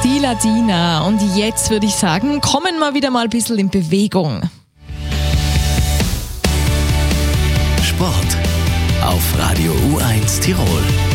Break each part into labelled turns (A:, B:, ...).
A: Die Ladina. Und jetzt würde ich sagen, kommen wir wieder mal ein bisschen in Bewegung.
B: Sport auf Radio U1 Tirol.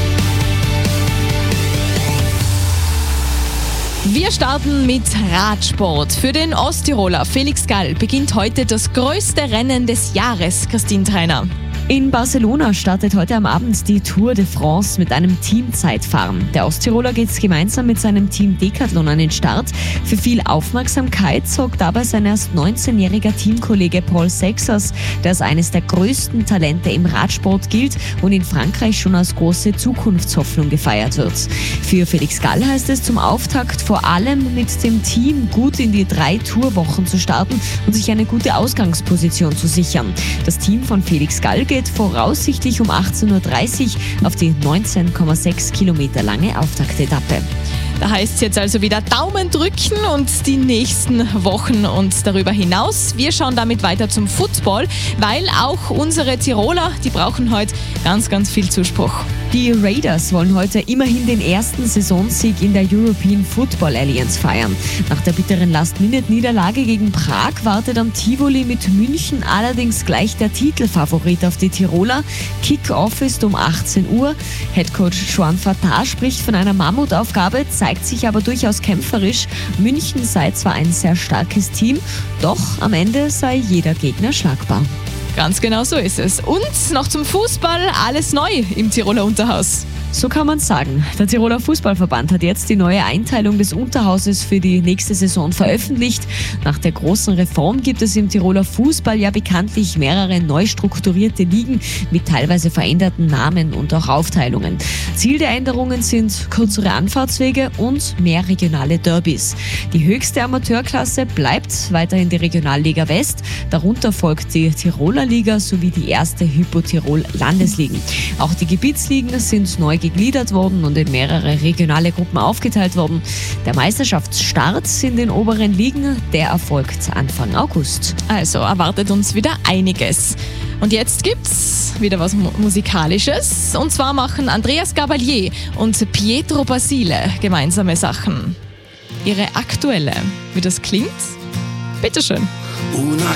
A: Wir starten mit Radsport. Für den Osttiroler Felix Gall beginnt heute das größte Rennen des Jahres, Christine Trainer.
C: In Barcelona startet heute am Abend die Tour de France mit einem Teamzeitfahren. Der Osttiroler geht gemeinsam mit seinem Team Decathlon an den Start. Für viel Aufmerksamkeit sorgt dabei sein erst 19-jähriger Teamkollege Paul Sexas, der als eines der größten Talente im Radsport gilt und in Frankreich schon als große Zukunftshoffnung gefeiert wird. Für Felix Gall heißt es zum Auftakt vor allem mit dem Team gut in die 3 Tourwochen zu starten und sich eine gute Ausgangsposition zu sichern. Das Team von Felix Gall geht voraussichtlich um 18.30 Uhr auf die 19,6 Kilometer lange Auftaktetappe.
A: Da heißt es jetzt also wieder Daumen drücken und die nächsten Wochen und darüber hinaus. Wir schauen damit weiter zum Football, weil auch unsere Tiroler, die brauchen heute ganz, ganz viel Zuspruch.
C: Die Raiders wollen heute immerhin den ersten Saisonsieg in der European Football Alliance feiern. Nach der bitteren Last-Minute-Niederlage gegen Prag wartet am Tivoli mit München allerdings gleich der Titelfavorit auf die Tiroler. Kick-Off ist um 18 Uhr. Headcoach Joan Fatah spricht von einer Mammutaufgabe, zeigt sich aber durchaus kämpferisch. München sei zwar ein sehr starkes Team, doch am Ende sei jeder Gegner schlagbar.
A: Ganz genau so ist es. Und noch zum Fußball, alles neu im Tiroler Unterhaus.
C: So kann man sagen. Der Tiroler Fußballverband hat jetzt die neue Einteilung des Unterhauses für die nächste Saison veröffentlicht. Nach der großen Reform gibt es im Tiroler Fußball ja bekanntlich mehrere neu strukturierte Ligen mit teilweise veränderten Namen und auch Aufteilungen. Ziel der Änderungen sind kürzere Anfahrtswege und mehr regionale Derbys. Die höchste Amateurklasse bleibt weiterhin die Regionalliga West. Darunter folgt die Tiroler Liga sowie die erste Hypo-Tirol Landesligen. Auch die Gebietsligen sind neu gegliedert worden und in mehrere regionale Gruppen aufgeteilt worden. Der Meisterschaftsstart in den oberen Ligen, der erfolgt Anfang August.
A: Also erwartet uns wieder einiges. Und jetzt gibt's wieder was Musikalisches. Und zwar machen Andreas Gabalier und Pietro Basile gemeinsame Sachen. Ihre aktuelle. Wie das klingt? Bitteschön.
B: Una